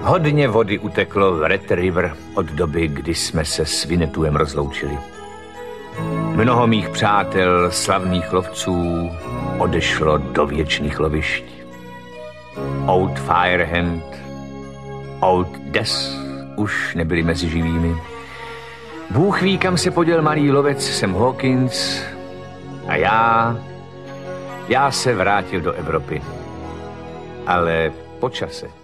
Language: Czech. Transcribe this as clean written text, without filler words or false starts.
Hodně vody uteklo v Red River od doby, kdy jsme se s Winnetouem rozloučili. Mnoho mých přátel, slavných lovců, odešlo do věčných lovišť. Old Firehand, Old Death už nebyli mezi živými. Bůh ví, kam se poděl malý lovec Sam Hawkins a já se vrátil do Evropy. Ale po čase.